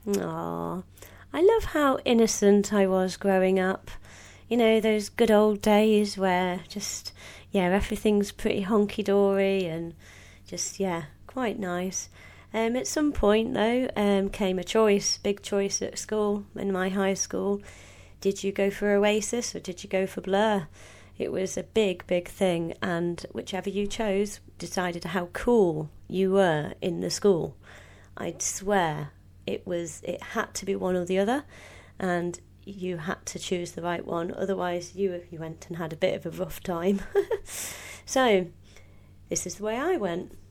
Aww. I love how innocent I was growing up. You know, those good old days where just, yeah, everything's pretty honky-dory and just, yeah, quite nice. At some point, though, came a choice, big choice at school, in my high school. Did you go for Oasis or did you go for Blur? It was a big, big thing, and whichever you chose decided how cool you were in the school. I'd swear it had to be one or the other, and you had to choose the right one. Otherwise, you went and had a bit of a rough time. So this is the way I went.